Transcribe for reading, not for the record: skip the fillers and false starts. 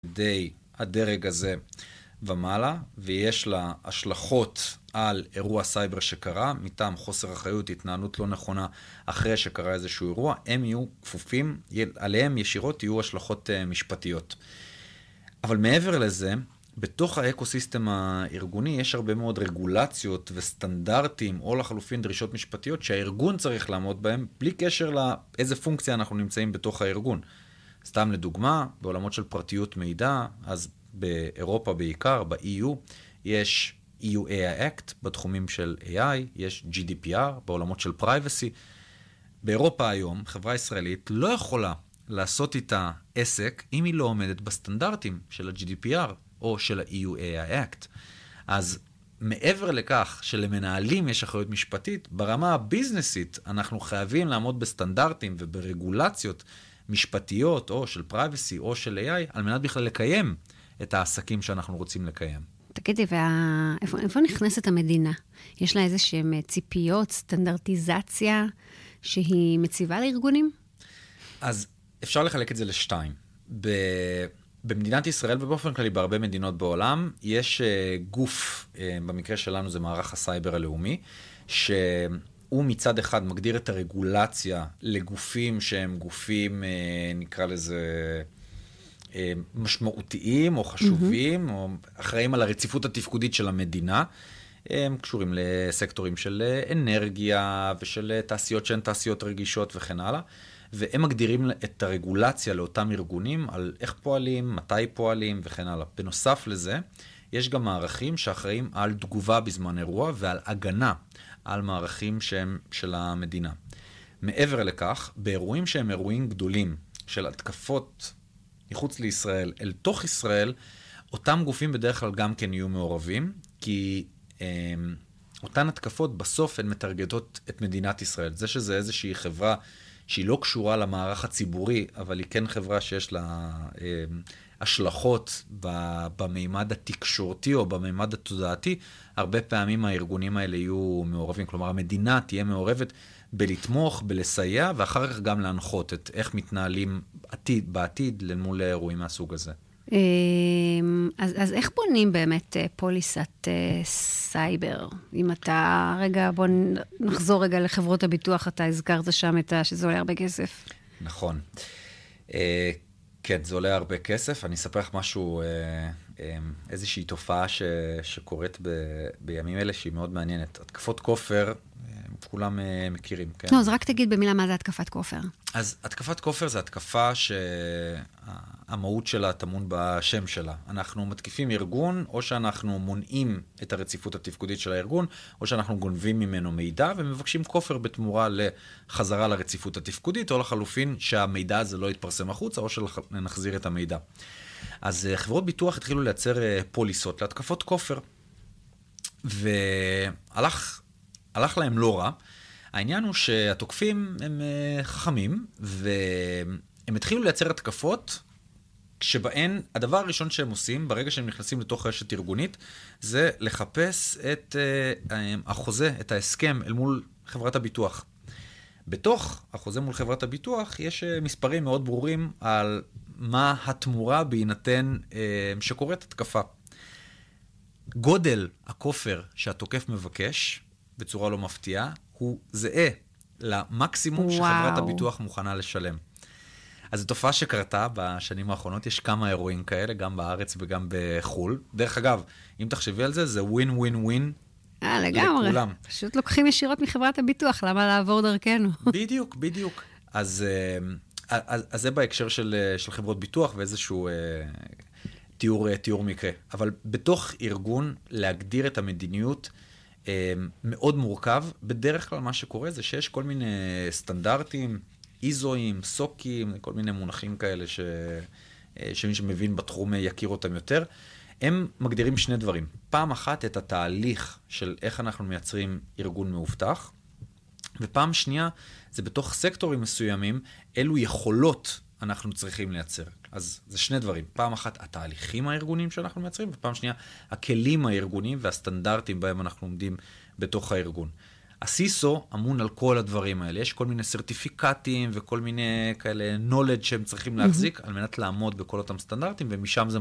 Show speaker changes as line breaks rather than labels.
די הדרג הזה ומעלה, ויש לה השלכות על אירוע סייבר שקרה, מטעם חוסר אחריות, התנהלות לא נכונה אחרי שקרה איזשהו אירוע, הם יהיו כפופים, עליהם ישירות יהיו השלכות משפטיות. אבל מעבר לזה, בתוך האקוסיסטם הארגוני יש הרבה מאוד רגולציות וסטנדרטים, או לחלופין דרישות משפטיות, שהארגון צריך לעמוד בהם, בלי קשר לאיזה פונקציה אנחנו נמצאים בתוך הארגון. סתם לדוגמה, בעולמות של פרטיות מידע, אז באירופה בעיקר, ב-EU, יש EU AI Act, בתחומים של AI, יש GDPR, בעולמות של privacy. באירופה היום, חברה ישראלית לא יכולה לעשות איתה עסק, אם היא לא עומדת בסטנדרטים של ה-GDPR, או של ה-EU AI Act. אז מעבר לכך שלמנהלים יש אחריות משפטית, ברמה הביזנסית אנחנו חייבים לעמוד בסטנדרטים וברגולציות משפטיות, או של privacy, או של AI, על מנת בכלל לקיים את העסקים שאנחנו רוצים לקיים.
תגידי, איפה נכנסת המדינה? יש לה איזשהם ציפיות, סטנדרטיזציה, שהיא מציבה לארגונים?
אז אפשר לחלק את זה לשתיים. במדינת ישראל ובאופן כללי בהרבה מדינות בעולם, יש גוף, במקרה שלנו זה מערך הסייבר הלאומי, שהוא מצד אחד מגדיר את הרגולציה לגופים שהם גופים, נקרא לזה, משמעותיים או חשובים, או אחראים על הרציפות התפקודית של המדינה. הם קשורים לסקטורים של אנרגיה ושל תעשיות שהן תעשיות רגישות וכן הלאה. והם מגדירים את הרגולציה לאותם ארגונים על איך פועלים, מתי פועלים וכן הלאה. בנוסף לזה, יש גם מערכים שאחראים על תגובה בזמן אירוע ועל הגנה על מערכים שהם של המדינה. מעבר לכך, באירועים שהם אירועים גדולים של התקפות מחוץ לישראל אל תוך ישראל, אותם גופים בדרך כלל גם כן יהיו מעורבים, כי אותן התקפות בסוף הן מטרגטות את מדינת ישראל. זה שזה איזושהי חברה שהיא לא קשורה למערך הציבורי, אבל היא כן חברה שיש לה השלכות במימד התקשורתי או במימד התודעתי, הרבה פעמים הארגונים האלה יהיו מעורבים. כלומר, המדינה תהיה מעורבת בלתמוך, בלסייע, ואחר כך גם להנחות את איך מתנהלים בעתיד למול אירועים מהסוג הזה.
אז איך בונים באמת פוליסת סייבר? אם אתה, רגע, בוא נחזור רגע לחברות הביטוח, אתה הזכרת שם שזה עולה הרבה כסף.
נכון. כן, זה עולה הרבה כסף. אני אספר לך משהו, איזושהי תופעה שקורית בימים אלה שהיא מאוד מעניינת. התקפות כופר, כולם מכירים, כן?
לא, אז רק תגיד במילה מה זה התקפת כופר.
אז התקפת כופר זה התקפה שהמהות שלה טמון בשם שלה. אנחנו מתקיפים ארגון, או שאנחנו מונעים את הרציפות התפקודית של הארגון, או שאנחנו גונבים ממנו מידע, ומבקשים כופר בתמורה לחזרה לרציפות התפקודית, או לחלופין שהמידע הזה לא יתפרסם החוצה, או שנחזיר את המידע. אז חברות ביטוח התחילו לייצר פוליסות להתקפות כופר, הלך להם לא רע. העניין הוא שהתוקפים הם חכמים, והם התחילו לייצר התקפות, שבהן הדבר הראשון שהם עושים, ברגע שהם נכנסים לתוך רשת ארגונית, זה לחפש את החוזה, את ההסכם אל מול חברת הביטוח. בתוך החוזה מול חברת הביטוח, יש מספרים מאוד ברורים על מה התמורה בהינתן שקורית התקפה. גודל הכופר שהתוקף מבקש, בצורה לא מפתיעה, הוא זהה למקסימום שחברת הביטוח מוכנה לשלם. אז זו תופעה שקרתה בשנים האחרונות, יש כמה אירועים כאלה, גם בארץ וגם בחול. דרך אגב, אם תחשבי על זה, זה ווין ווין ווין
לגמרי.
לכולם.
פשוט לוקחים ישירות מחברת הביטוח, למה לעבור דרכנו?
בדיוק, בדיוק. אז זה בהקשר של חברות ביטוח ואיזשהו תיאור מקרה. אבל בתוך ארגון, להגדיר את המדיניות מאוד מורכב. בדרך כלל מה שקורה זה שיש כל מיני סטנדרטים, איזואים, סוקים, כל מיני מונחים כאלה שמי שמבין בתחום יכיר אותם יותר. הם מגדירים שני דברים. פעם אחת את התהליך של איך אנחנו מייצרים ארגון מאובטח, ופעם שנייה זה בתוך סקטורים מסוימים, אילו יכולות אנחנו צריכים לייצר. אז זה שני דברים. פעם אחת התהליכים הארגוניים שאנחנו מייצרים, ופעם שנייה הכלים הארגוניים והסטנדרטים בהם אנחנו עומדים בתוך הארגון. הסיסו אמון על כל הדברים האלה. יש כל מיני סרטיפיקטים וכל מיני כאלה knowledge שהם צריכים להחזיק על מנת לעמוד בכל אותם סטנדרטים, ומשם זה